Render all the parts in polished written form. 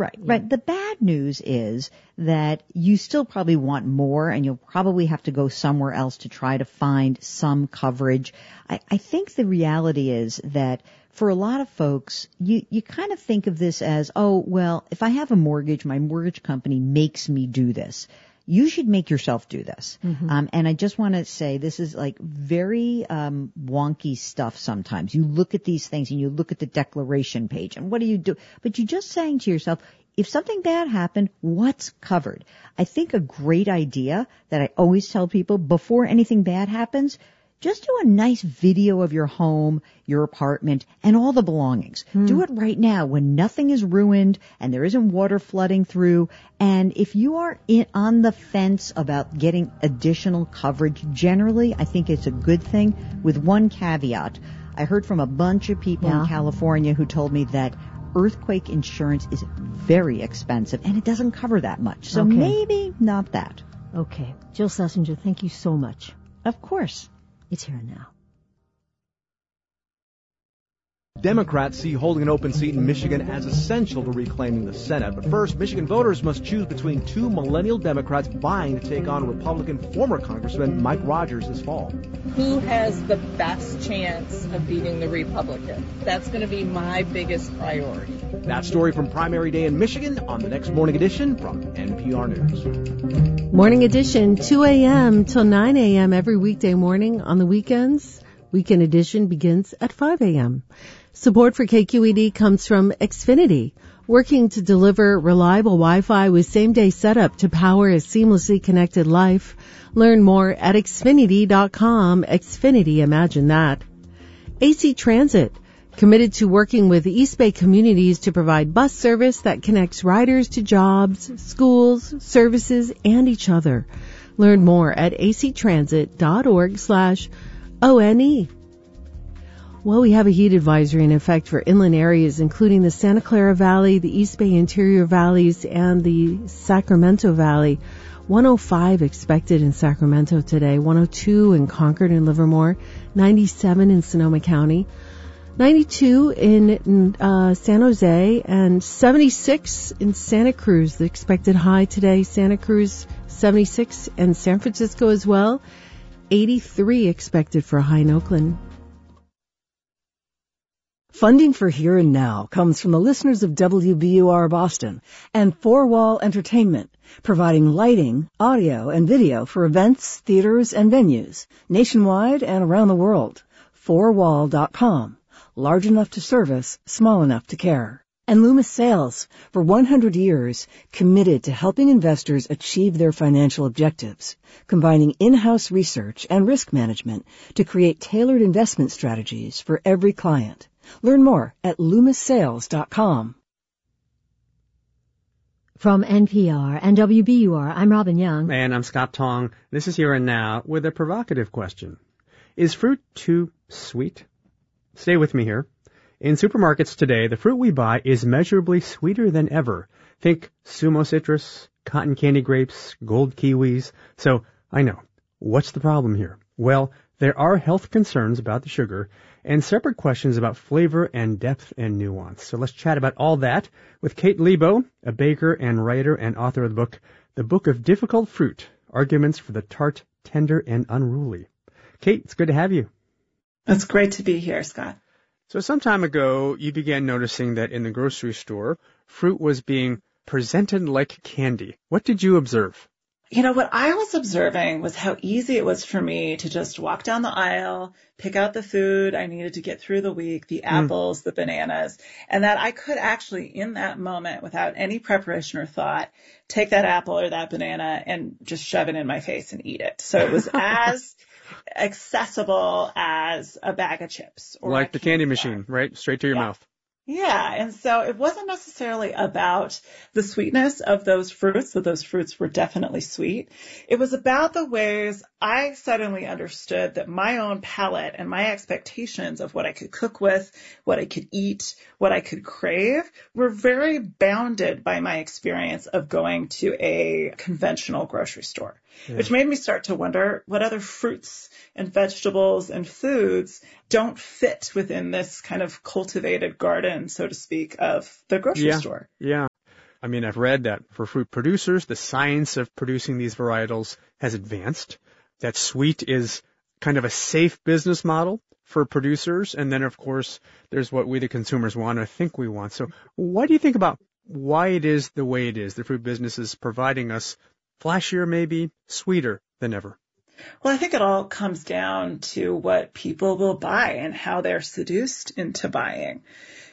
Right, right. The bad news is that you still probably want more, and you'll probably have to go somewhere else to try to find some coverage. I think the reality is that for a lot of folks, you kind of think of this as, oh, well, if I have a mortgage, my mortgage company makes me do this. You should make yourself do this. And I just want to say this is like very wonky stuff sometimes. You look at these things and you look at the declaration page and what do you do? But you're just saying to yourself, if something bad happened, what's covered? I think a great idea that I always tell people before anything bad happens, just do a nice video of your home, your apartment, and all the belongings. Do it right now when nothing is ruined and there isn't water flooding through. And if you are on the fence about getting additional coverage, generally, I think it's a good thing with one caveat. I heard from a bunch of people in California who told me that earthquake insurance is very expensive and it doesn't cover that much. So maybe not that. Okay. Jill Schlesinger, thank you so much. Of course. It's Here and Now. Democrats see holding an open seat in Michigan as essential to reclaiming the Senate. But first, Michigan voters must choose between two millennial Democrats vying to take on Republican former Congressman Mike Rogers this fall. Who has the best chance of beating the Republican? That's going to be my biggest priority. That story from primary day in Michigan on the next Morning Edition from NPR News. Morning Edition, 2 a.m. till 9 a.m. every weekday morning. On the weekends, Weekend Edition begins at 5 a.m. Support for KQED comes from Xfinity, working to deliver reliable Wi-Fi with same-day setup to power a seamlessly connected life. Learn more at Xfinity.com. Xfinity, imagine that. AC Transit, committed to working with East Bay communities to provide bus service that connects riders to jobs, schools, services, and each other. Learn more at actransit.org/ONE. Well, we have a heat advisory in effect for inland areas, including the Santa Clara Valley, the East Bay Interior Valleys, and the Sacramento Valley. 105 expected in Sacramento today, 102 in Concord and Livermore, 97 in Sonoma County, 92 in San Jose, and 76 in Santa Cruz. The expected high today, Santa Cruz 76, and San Francisco as well. 83 expected for a high in Oakland. Funding for Here and Now comes from the listeners of WBUR Boston and Four Wall Entertainment, providing lighting, audio, and video for events, theaters, and venues nationwide and around the world. Fourwall.com. Large enough to service, small enough to care. And Loomis Sales, for 100 years, committed to helping investors achieve their financial objectives, combining in-house research and risk management to create tailored investment strategies for every client. Learn more at LoomisSales.com. From NPR and WBUR, I'm Robin Young. And I'm Scott Tong. This is Here and Now with a provocative question. Is fruit too sweet? Stay with me here. In supermarkets today, the fruit we buy is measurably sweeter than ever. Think sumo citrus, cotton candy grapes, gold kiwis. So, I know. What's the problem here? Well, there are health concerns about the sugar and separate questions about flavor and depth and nuance. So let's chat about all that with Kate Lebo, a baker and writer and author of the book, The Book of Difficult Fruit, Arguments for the Tart, Tender, and Unruly. Kate, it's good to have you. It's great to be here, Scott. So some time ago, you began noticing that in the grocery store, fruit was being presented like candy. What did you observe? You know, what I was observing was how easy it was for me to just walk down the aisle, pick out the food I needed to get through the week, the apples, the bananas, and that I could actually, in that moment, without any preparation or thought, take that apple or that banana and just shove it in my face and eat it. So it was as accessible as a bag of chips. Or like the candy machine, right? Straight to your mouth. Yeah, and so it wasn't necessarily about the sweetness of those fruits, though those fruits were definitely sweet. It was about the ways I suddenly understood that my own palate and my expectations of what I could cook with, what I could eat, what I could crave were very bounded by my experience of going to a conventional grocery store, which made me start to wonder what other fruits and vegetables and foods don't fit within this kind of cultivated garden, so to speak, of the grocery store. Yeah. I mean, I've read that for fruit producers, the science of producing these varietals has advanced, that sweet is kind of a safe business model for producers. And then, of course, there's what we, the consumers, want or think we want. So what do you think about why it is the way it is? The fruit business is providing us flashier, maybe sweeter than ever. Well, I think it all comes down to what people will buy and how they're seduced into buying.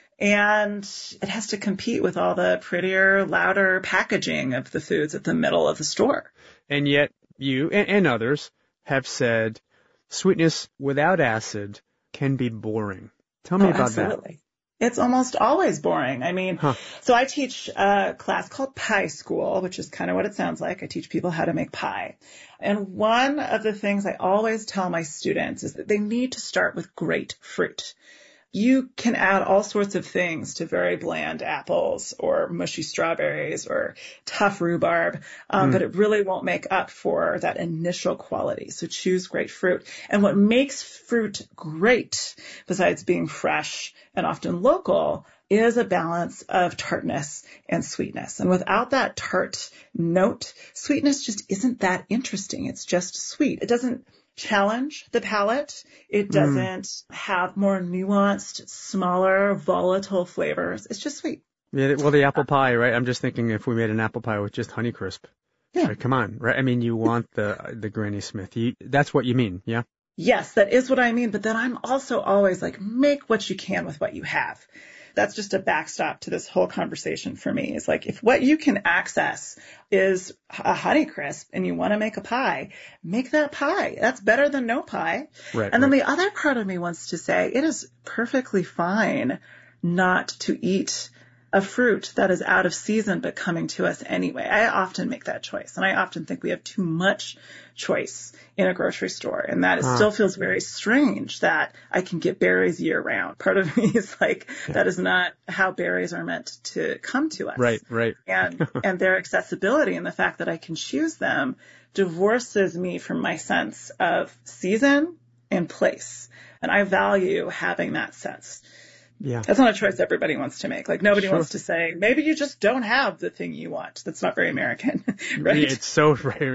And it has to compete with all the prettier, louder packaging of the foods at the middle of the store. And yet you and others have said sweetness without acid can be boring. Tell me about absolutely. That. It's almost always boring. I mean, So I teach a class called Pie School, which is kind of what it sounds like. I teach people how to make pie. And one of the things I always tell my students is that they need to start with great fruit. You can add all sorts of things to very bland apples or mushy strawberries or tough rhubarb, but it really won't make up for that initial quality. So choose great fruit. And what makes fruit great, besides being fresh and often local, is a balance of tartness and sweetness. And without that tart note, sweetness just isn't that interesting. It's just sweet. It doesn't challenge the palate. It doesn't have more nuanced, smaller, volatile flavors. It's just sweet. Yeah, well, the apple pie, right? I'm just thinking if we made an apple pie with just Honeycrisp. Yeah. Right, come on, right? I mean, you want the Granny Smith. That's what you mean, yeah? Yes, that is what I mean. But then I'm also always like, make what you can with what you have. That's just a backstop to this whole conversation for me. It's like, if what you can access is a Honeycrisp and you want to make a pie, make that pie. That's better than no pie. Right, and then the other part of me wants to say it is perfectly fine not to eat a fruit that is out of season but coming to us anyway. I often make that choice, and I often think we have too much choice in a grocery store, and that it still feels very strange that I can get berries year round. Part of me is like, that is not how berries are meant to come to us. Right. And their accessibility and the fact that I can choose them divorces me from my sense of season and place. And I value having that sense. Yeah. That's not a choice everybody wants to make. Like, nobody wants to say, maybe you just don't have the thing you want. That's not very American, right? It's so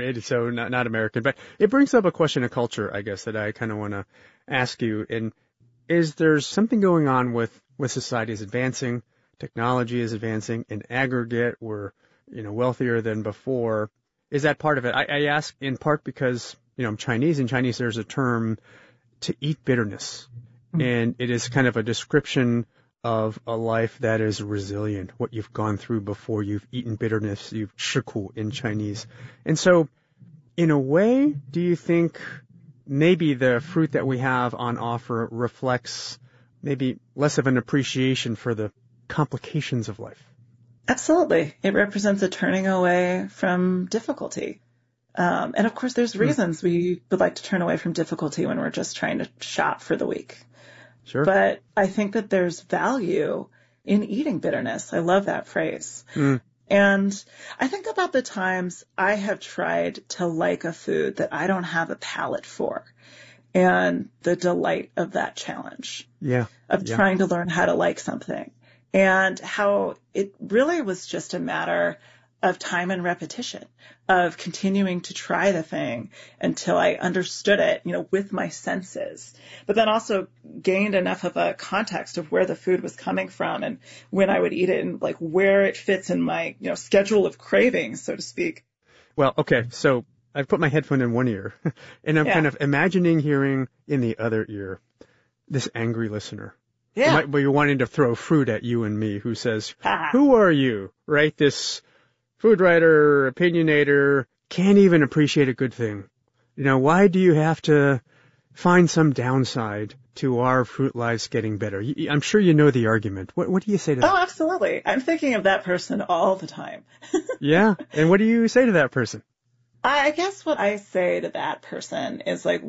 not American. But it brings up a question of culture, I guess, that I kind of want to ask you. And is there something going on with society is advancing, technology is advancing, in aggregate, we're, wealthier than before. Is that part of it? I ask in part because, I'm Chinese. In Chinese, there's a term to eat bitterness. And it is kind of a description of a life that is resilient, what you've gone through before you've eaten bitterness, you've shiku in Chinese. And so, in a way, do you think maybe the fruit that we have on offer reflects maybe less of an appreciation for the complications of life? Absolutely. It represents a turning away from difficulty. And of course, there's reasons we would like to turn away from difficulty when we're just trying to shop for the week. Sure. But I think that there's value in eating bitterness. I love that phrase. And I think about the times I have tried to like a food that I don't have a palate for, and the delight of that challenge. Of trying to learn how to like something, and how it really was just a matter of time and repetition, of continuing to try the thing until I understood it, with my senses, but then also gained enough of a context of where the food was coming from and when I would eat it and like where it fits in my, schedule of cravings, so to speak. Well, okay. So I've put my headphone in one ear and I'm kind of imagining hearing in the other ear this angry listener. Yeah. But you're wanting to throw fruit at you and me who says, who are you? Right? This food writer, opinionator, can't even appreciate a good thing. Why do you have to find some downside to our fruit lives getting better? I'm sure you know the argument. What do you say to that? Oh, absolutely. I'm thinking of that person all the time. Yeah. And what do you say to that person? I guess what I say to that person is like,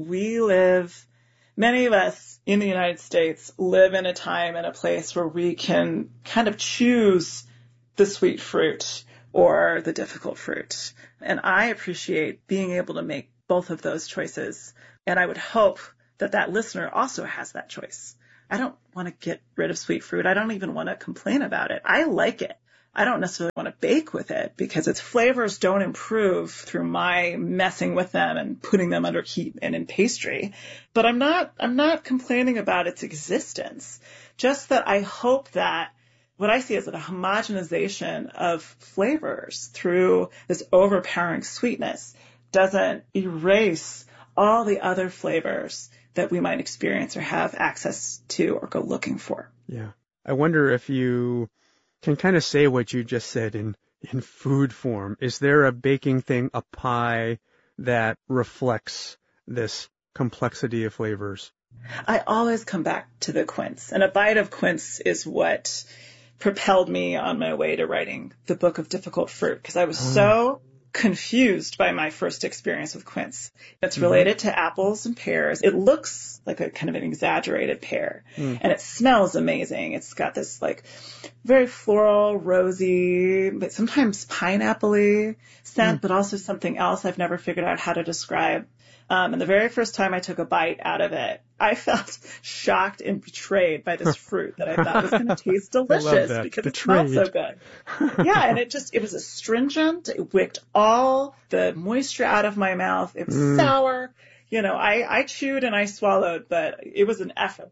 many of us in the United States live in a time and a place where we can kind of choose the sweet fruit or the difficult fruit. And I appreciate being able to make both of those choices. And I would hope that that listener also has that choice. I don't want to get rid of sweet fruit. I don't even want to complain about it. I like it. I don't necessarily want to bake with it because its flavors don't improve through my messing with them and putting them under heat and in pastry. But I'm not complaining about its existence. Just that I hope that what I see as a homogenization of flavors through this overpowering sweetness doesn't erase all the other flavors that we might experience or have access to or go looking for. Yeah. I wonder if you can kind of say what you just said in food form. Is there a baking thing, a pie, that reflects this complexity of flavors? I always come back to the quince, and a bite of quince is what propelled me on my way to writing the book of difficult fruit, because I was so confused by my first experience with quince. It's related to apples and pears. It looks like a kind of an exaggerated pear, and it smells amazing. It's got this like very floral, rosy, but sometimes pineapple-y scent, but also something else I've never figured out how to describe. And the very first time I took a bite out of it, I felt shocked and betrayed by this fruit that I thought was going to taste delicious because it smelled so good. Yeah, and it was astringent. It wicked all the moisture out of my mouth. It was sour. You know, I chewed and I swallowed, but it was an effort.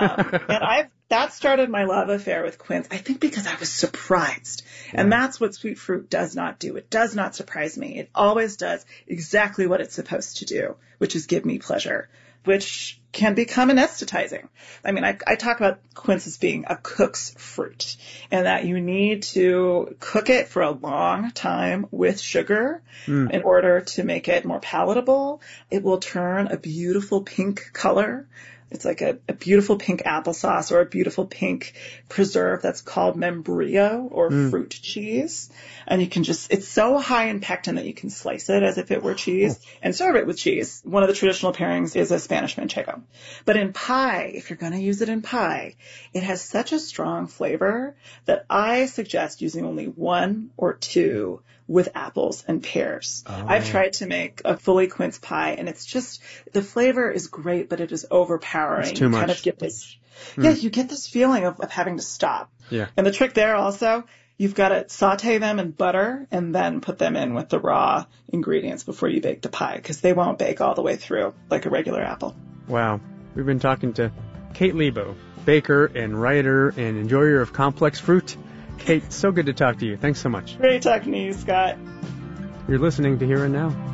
And that started my love affair with quince, I think because I was surprised. And that's what sweet fruit does not do. It does not surprise me. It always does exactly what it's supposed to do, which is give me pleasure, which can become anesthetizing. I mean, I talk about quince as being a cook's fruit, and that you need to cook it for a long time with sugar in order to make it more palatable. It will turn a beautiful pink color. It's like a beautiful pink applesauce or a beautiful pink preserve that's called membrillo or fruit cheese. And you can it's so high in pectin that you can slice it as if it were cheese and serve it with cheese. One of the traditional pairings is a Spanish manchego. But in pie, if you're going to use it in pie, it has such a strong flavor that I suggest using only 1 or 2 with apples and pears. I've tried to make a fully quince pie, and it's just, the flavor is great, but it is overpowering. It's too much. You kind of get this, you get this feeling of having to stop. Yeah. And the trick there also, you've got to saute them in butter and then put them in with the raw ingredients before you bake the pie, because they won't bake all the way through like a regular apple. Wow. We've been talking to Kate Lebo, baker and writer and enjoyer of complex fruit. Kate, so good to talk to you. Thanks so much. Great talking to you, Scott. You're listening to Here and Now.